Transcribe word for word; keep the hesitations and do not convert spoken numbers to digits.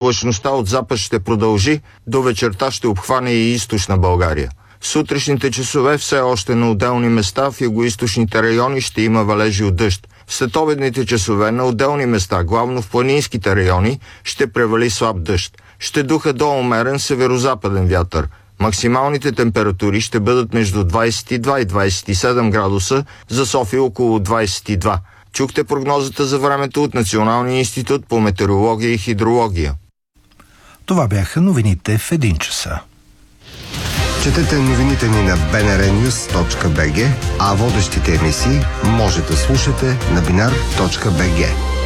облачността от запад ще продължи, до вечерта ще обхване и източна България. В сутрешните часове все още на отделни места в югоизточните райони ще има валежи от дъжд. В следобедните часове на отделни места, главно в планинските райони, ще превали слаб дъжд. Ще духа до умерен северозападен вятър. Максималните температури ще бъдат между двадесет и два и двадесет и седем градуса, за София около двадесет и два. Чухте прогнозата за времето от Националния институт по метеорология и хидрология. Това бяха новините в един часа. Четете новините ни на би ен ар нюз точка би джи, а водещите емисии може да слушате на бинар точка би джи.